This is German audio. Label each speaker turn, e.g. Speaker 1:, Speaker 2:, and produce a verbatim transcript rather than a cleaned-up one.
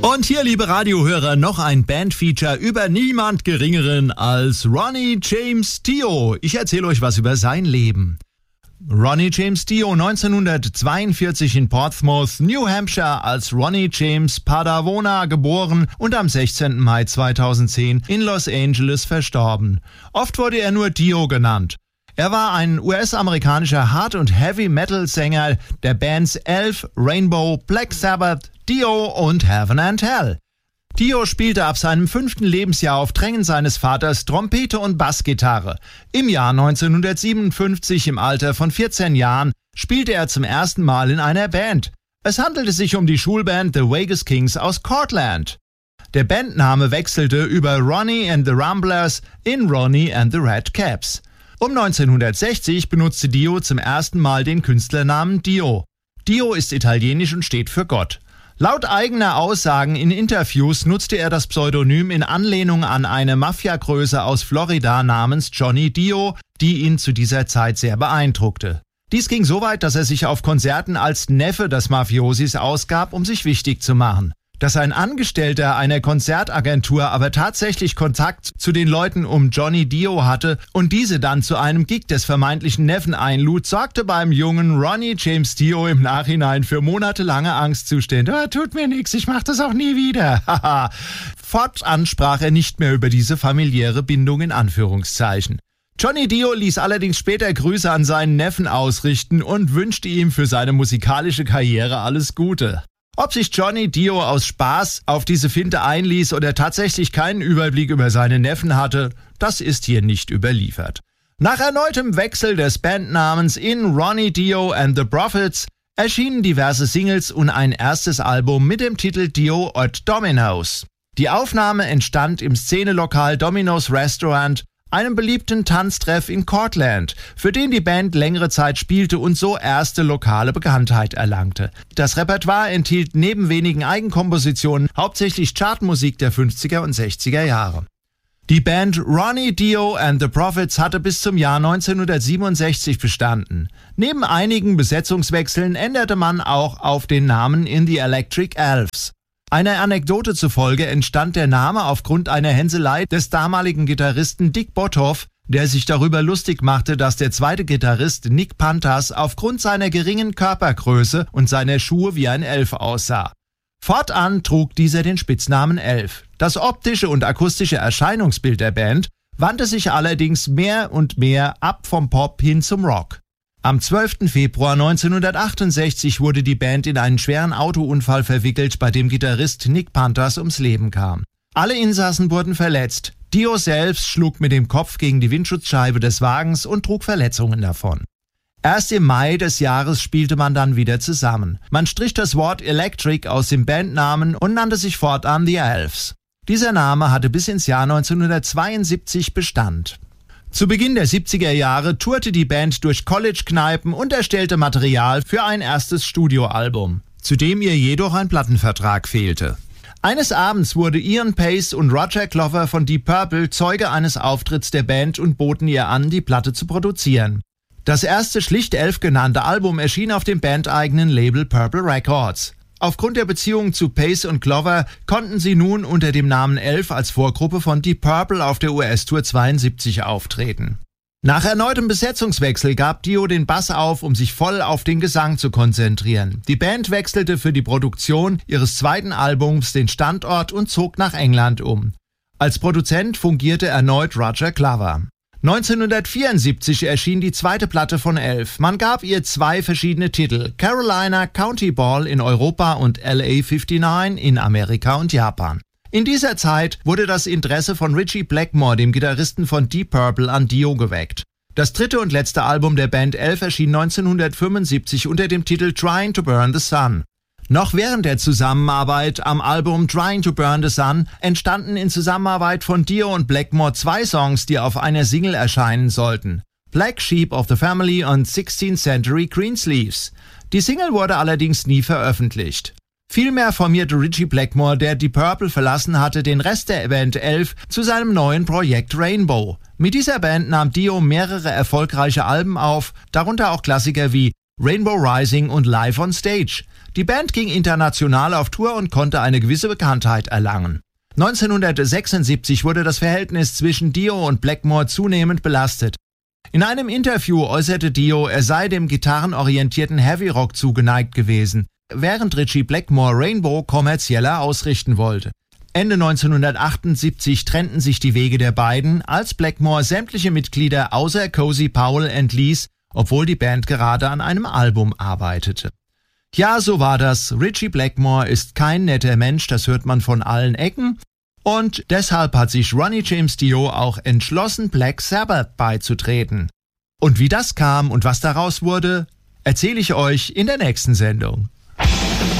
Speaker 1: Und hier, liebe Radiohörer, noch ein Bandfeature über niemand Geringeren als Ronnie James Dio. Ich erzähle euch was über sein Leben. Ronnie James Dio, neunzehnhundertzweiundvierzig in Portsmouth, New Hampshire, als Ronnie James Padavona geboren und am sechzehnten Mai zweitausendzehn in Los Angeles verstorben. Oft wurde er nur Dio genannt. Er war ein U S-amerikanischer Hard- und Heavy-Metal-Sänger der Bands Elf, Rainbow, Black Sabbath, Dio und Heaven and Hell. Dio spielte ab seinem fünften Lebensjahr auf Drängen seines Vaters Trompete und Bassgitarre. Im Jahr neunzehnhundertsiebenundfünfzig, im Alter von vierzehn Jahren, spielte er zum ersten Mal in einer Band. Es handelte sich um die Schulband The Vegas Kings aus Cortland. Der Bandname wechselte über Ronnie and the Rumblers in Ronnie and the Red Caps. Um neunzehnhundertsechzig benutzte Dio zum ersten Mal den Künstlernamen Dio. Dio ist italienisch und steht für Gott. Laut eigener Aussagen in Interviews nutzte er das Pseudonym in Anlehnung an eine Mafiagröße aus Florida namens Johnny Dio, die ihn zu dieser Zeit sehr beeindruckte. Dies ging so weit, dass er sich auf Konzerten als Neffe des Mafiosis ausgab, um sich wichtig zu machen. Dass ein Angestellter einer Konzertagentur aber tatsächlich Kontakt zu den Leuten um Johnny Dio hatte und diese dann zu einem Gig des vermeintlichen Neffen einlud, sorgte beim jungen Ronnie James Dio im Nachhinein für monatelange Angstzustände. Oh, tut mir nix, ich mach das auch nie wieder. Haha. Fortan sprach er nicht mehr über diese familiäre Bindung in Anführungszeichen. Johnny Dio ließ allerdings später Grüße an seinen Neffen ausrichten und wünschte ihm für seine musikalische Karriere alles Gute. Ob sich Johnny Dio aus Spaß auf diese Finte einließ oder tatsächlich keinen Überblick über seine Neffen hatte, das ist hier nicht überliefert. Nach erneutem Wechsel des Bandnamens in Ronnie Dio and the Prophets erschienen diverse Singles und ein erstes Album mit dem Titel Dio at Domino's. Die Aufnahme entstand im Szenelokal Domino's Restaurant, einem beliebten Tanztreff in Cortland, für den die Band längere Zeit spielte und so erste lokale Bekanntheit erlangte. Das Repertoire enthielt neben wenigen Eigenkompositionen hauptsächlich Chartmusik der fünfziger und sechziger Jahre. Die Band Ronnie Dio and the Prophets hatte bis zum Jahr neunzehnhundertsiebenundsechzig bestanden. Neben einigen Besetzungswechseln änderte man auch auf den Namen in the Electric Elves. Einer Anekdote zufolge entstand der Name aufgrund einer Hänselei des damaligen Gitarristen Dick Bothoff, der sich darüber lustig machte, dass der zweite Gitarrist Nick Pantas aufgrund seiner geringen Körpergröße und seiner Schuhe wie ein Elf aussah. Fortan trug dieser den Spitznamen Elf. Das optische und akustische Erscheinungsbild der Band wandte sich allerdings mehr und mehr ab vom Pop hin zum Rock. Am zwölften Februar neunzehnhundertachtundsechzig wurde die Band in einen schweren Autounfall verwickelt, bei dem Gitarrist Nick Pantas ums Leben kam. Alle Insassen wurden verletzt. Dio selbst schlug mit dem Kopf gegen die Windschutzscheibe des Wagens und trug Verletzungen davon. Erst im Mai des Jahres spielte man dann wieder zusammen. Man strich das Wort Electric aus dem Bandnamen und nannte sich fortan The Elves. Dieser Name hatte bis ins Jahr neunzehnhundertzweiundsiebzig Bestand. Zu Beginn der siebziger Jahre tourte die Band durch College-Kneipen und erstellte Material für ein erstes Studioalbum, zu dem ihr jedoch ein Plattenvertrag fehlte. Eines Abends wurde Ian Pace und Roger Glover von Deep Purple Zeuge eines Auftritts der Band und boten ihr an, die Platte zu produzieren. Das erste schlicht Elf genannte Album erschien auf dem bandeigenen Label Purple Records. Aufgrund der Beziehung zu Pace und Glover konnten sie nun unter dem Namen Elf als Vorgruppe von Deep Purple auf der U S-Tour zweiundsiebzig auftreten. Nach erneutem Besetzungswechsel gab Dio den Bass auf, um sich voll auf den Gesang zu konzentrieren. Die Band wechselte für die Produktion ihres zweiten Albums den Standort und zog nach England um. Als Produzent fungierte erneut Roger Glover. neunzehnhundertvierundsiebzig erschien die zweite Platte von Elf. Man gab ihr zwei verschiedene Titel: Carolina County Ball in Europa und L A neunundfünfzig in Amerika und Japan. In dieser Zeit wurde das Interesse von Ritchie Blackmore, dem Gitarristen von Deep Purple, an Dio geweckt. Das dritte und letzte Album der Band Elf erschien neunzehnhundertfünfundsiebzig unter dem Titel Trying to Burn the Sun. Noch während der Zusammenarbeit am Album Trying to Burn the Sun entstanden in Zusammenarbeit von Dio und Blackmore zwei Songs, die auf einer Single erscheinen sollten: Black Sheep of the Family und sixteenth Century Greensleeves. Die Single wurde allerdings nie veröffentlicht. Vielmehr formierte Ritchie Blackmore, der Deep Purple verlassen hatte, den Rest der Band Elf zu seinem neuen Projekt Rainbow. Mit dieser Band nahm Dio mehrere erfolgreiche Alben auf, darunter auch Klassiker wie Rainbow Rising und Live on Stage. Die Band ging international auf Tour und konnte eine gewisse Bekanntheit erlangen. neunzehnhundertsechsundsiebzig wurde das Verhältnis zwischen Dio und Blackmore zunehmend belastet. In einem Interview äußerte Dio, er sei dem gitarrenorientierten Heavy Rock zugeneigt gewesen, während Ritchie Blackmore Rainbow kommerzieller ausrichten wollte. Ende neunzehnhundertachtundsiebzig trennten sich die Wege der beiden, als Blackmore sämtliche Mitglieder außer Cozy Powell entließ, obwohl die Band gerade an einem Album arbeitete. Ja, so war das. Ritchie Blackmore ist kein netter Mensch, das hört man von allen Ecken. Und deshalb hat sich Ronnie James Dio auch entschlossen, Black Sabbath beizutreten. Und wie das kam und was daraus wurde, erzähle ich euch in der nächsten Sendung.